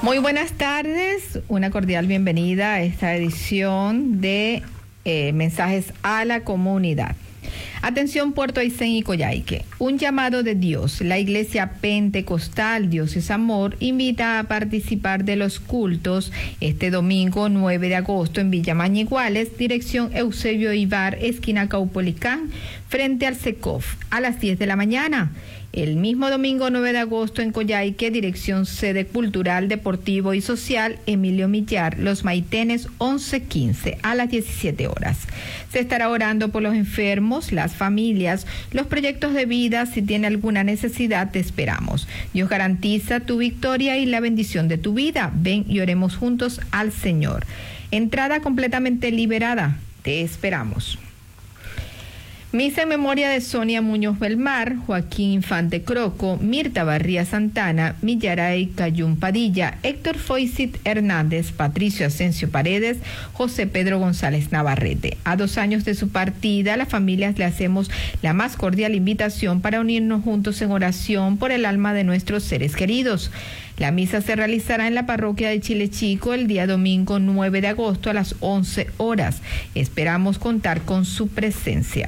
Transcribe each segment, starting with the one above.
Muy buenas tardes, una cordial bienvenida a esta edición de Mensajes a la Comunidad. Atención Puerto Aysén y Coyhaique, un llamado de Dios. La Iglesia Pentecostal Dios es Amor invita a participar de los cultos este domingo 9 de agosto en Villa Mañiguales, dirección Eusebio Ibar, esquina Caupolicán, frente al SECOF, a las 10 de la mañana. El mismo domingo 9 de agosto en Coyhaique, dirección Sede Cultural, Deportivo y Social, Emilio Millar, Los Maitenes, 11:15, a las 17 horas. Se estará orando por los enfermos, las familias, los proyectos de vida. Si tiene alguna necesidad, te esperamos. Dios garantiza tu victoria y la bendición de tu vida. Ven y oremos juntos al Señor. Entrada completamente liberada. Te esperamos. Misa en memoria de Sonia Muñoz Belmar, Joaquín Infante Croco, Mirta Barría Santana, Millaray Cayún Padilla, Héctor Foycit Hernández, Patricio Asensio Paredes, José Pedro González Navarrete. A 2 años de su partida, las familias le hacemos la más cordial invitación para unirnos juntos en oración por el alma de nuestros seres queridos. La misa se realizará en la parroquia de Chile Chico el día domingo 9 de agosto a las 11 horas. Esperamos contar con su presencia.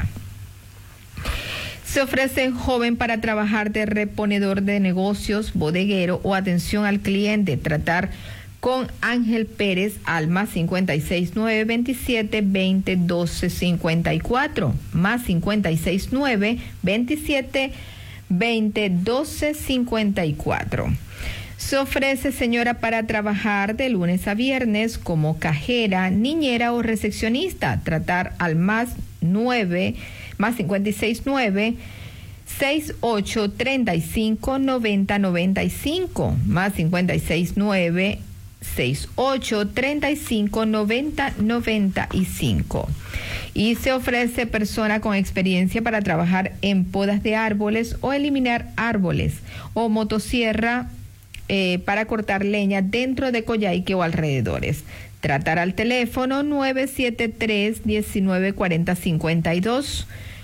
Se ofrece joven para trabajar de reponedor de negocios, bodeguero o atención al cliente. Tratar con Ángel Pérez al más 569 27 20 12 54, más 569 27 20 12 54. Se ofrece señora para trabajar de lunes a viernes como cajera, niñera o recepcionista. Tratar al más 569 68 35 90 95, más 569 68 35 90 95. Y se ofrece persona con experiencia para trabajar en podas de árboles o eliminar árboles, o motosierra para cortar leña dentro de Coyhaique o alrededores. Tratar al teléfono 973-1940-52,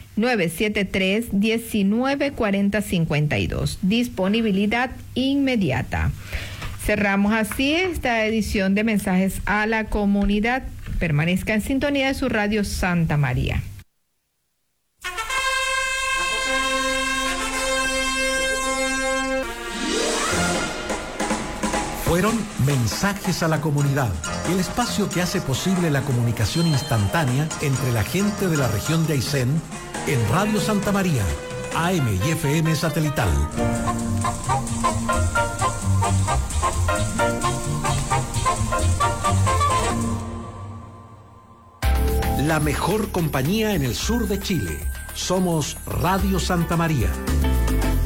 973-1940-52. Disponibilidad inmediata. Cerramos así esta edición de Mensajes a la Comunidad. Permanezca en sintonía de su radio Santa María. Fueron Mensajes a la Comunidad, el espacio que hace posible la comunicación instantánea entre la gente de la región de Aysén en Radio Santa María, AM y FM satelital. La mejor compañía en el sur de Chile. Somos Radio Santa María.